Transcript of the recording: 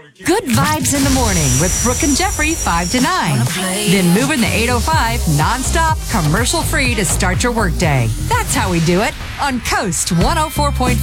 Good vibes in the morning with Brooke and Jeffrey 5 to 9. Then moving the 805 nonstop, commercial free to start your workday. That's how we do it on Coast 104.5.